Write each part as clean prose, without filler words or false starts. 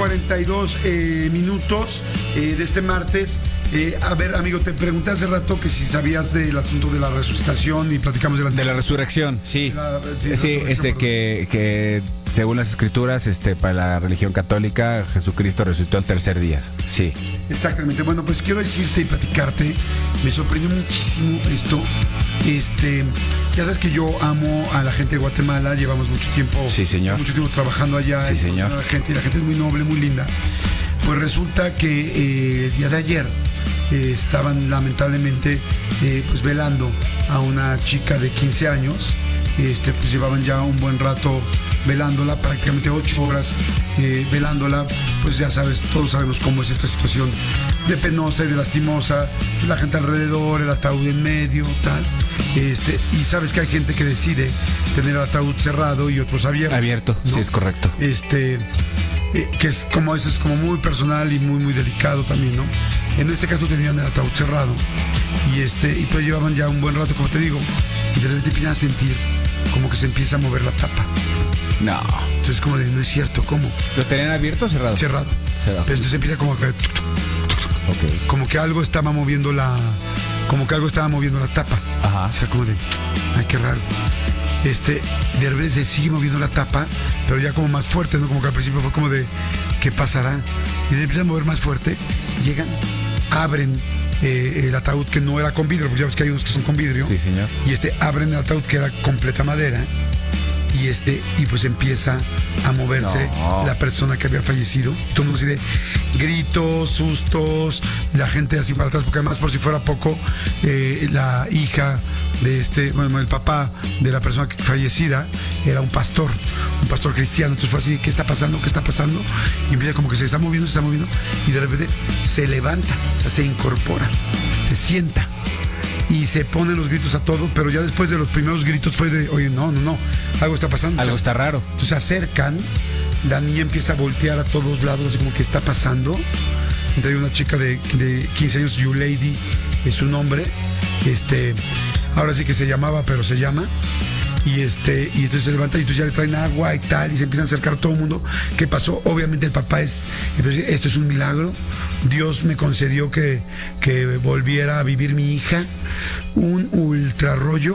42 minutos de este martes. A ver, amigo, te pregunté hace rato que si sabías del asunto de la resucitación y platicamos de la resurrección, sí. Sí, Que según las escrituras, para la religión católica, Jesucristo resucitó al tercer día. Sí. Exactamente. Bueno, pues quiero decirte y platicarte, me sorprendió muchísimo esto. Ya sabes que yo amo a la gente de Guatemala, llevamos mucho tiempo, sí, señor, mucho tiempo trabajando allá, sí, señor. La gente es muy noble, muy linda. Pues resulta que el día de ayer estaban lamentablemente pues velando a una chica de 15 años. Pues llevaban ya un buen rato velándola, prácticamente 8 horas velándola. Pues ya sabes, todos sabemos cómo es esta situación de penosa y de lastimosa, la gente alrededor, el ataúd en medio, tal. Y sabes que hay gente que decide tener el ataúd cerrado y otros abierto, ¿no? Sí, es correcto. Que es como eso, es como muy personal y muy muy delicado también, ¿no? En este caso tenían el ataúd cerrado y pues llevaban ya un buen rato, como te digo, y de repente empiezan a sentir como que se empieza a mover la tapa. No. Entonces como de, no es cierto, ¿cómo? ¿Lo tenían abierto o cerrado? Cerrado. Pero entonces empieza como que como que algo estaba moviendo la tapa. Ajá. O sea, como de, ay, qué raro. De repente se sigue moviendo la tapa, pero ya como más fuerte, ¿no? Como que al principio fue como de, ¿qué pasará? Y de empiezan a mover más fuerte, llegan, abren el ataúd que no era con vidrio, porque ya ves que hay unos que son con vidrio. Sí, señor. Y abren el ataúd que era completa madera, y pues empieza a moverse la persona que había fallecido. Todo el mundo así de gritos, sustos, la gente así para atrás, porque además, por si fuera poco, la hija de el papá de la persona fallecida era un pastor cristiano. Entonces fue así, ¿qué está pasando? Y empieza como que se está moviendo, y de repente se levanta, o sea, se incorpora, se sienta y se ponen los gritos a todo, pero ya después de los primeros gritos fue de, oye, no, algo está pasando. Algo está raro. Entonces se acercan, la niña empieza a voltear a todos lados, así como, ¿qué está pasando? Entonces hay una chica de 15 años, Yulady es su nombre, ahora sí que se llamaba, pero se llama, y entonces se levanta y entonces ya le traen agua y tal, y se empiezan a acercar todo el mundo. ¿Qué pasó? Obviamente el papá esto es un milagro, Dios me concedió que volviera a vivir mi hija, un ultra rollo,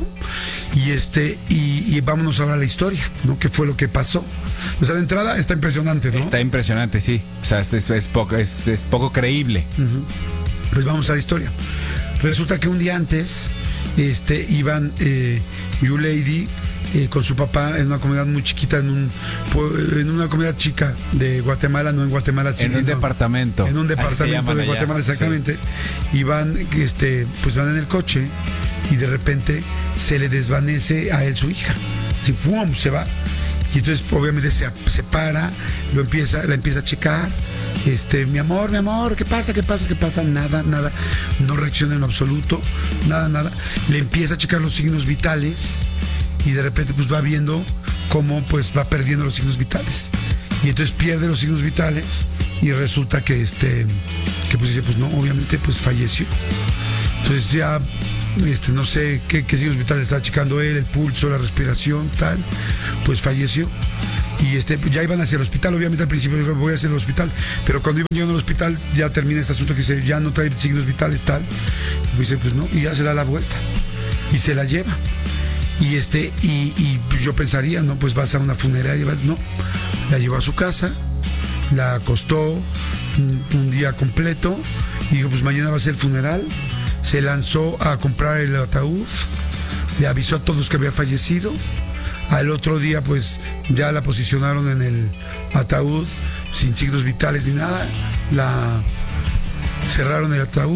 y vámonos ahora a la historia, ¿no? ¿Qué fue lo que pasó? O sea, de entrada está impresionante, ¿no? Está impresionante, sí. O sea, es poco creíble. Uh-huh. Pues vamos a la historia. Resulta que un día antes iban Yulady con su papá en una comunidad muy chiquita, en una comunidad chica de Guatemala, no en Guatemala, sino en un departamento de Guatemala, exactamente. Sí. Y van, pues van en el coche y de repente se le desvanece a él su hija. Así, ¡pum!, se va. Y entonces obviamente se para, la empieza a checar. Mi amor, ¿qué pasa? Nada, no reacciona en absoluto, nada. Le empieza a checar los signos vitales y de repente pues va viendo cómo pues va perdiendo los signos vitales. Y entonces pierde los signos vitales y resulta que pues dice, pues no, obviamente pues falleció. Entonces ya no sé qué signos vitales estaba checando él, el pulso, la respiración, tal, pues falleció. Y ya iban hacia el hospital. Obviamente al principio dijo, voy hacia el hospital, pero cuando iban llegando al hospital ya termina este asunto que dice, ya no trae signos vitales, tal, y dice, pues no, y ya se da la vuelta y se la lleva. Y pues yo pensaría, no, pues vas a una funeraria, no, la llevó a su casa, la acostó un día completo y dijo, pues mañana va a ser el funeral. Se lanzó a comprar el ataúd, le avisó a todos que había fallecido. Al otro día pues ya la posicionaron en el ataúd sin signos vitales ni nada, la cerraron el ataúd.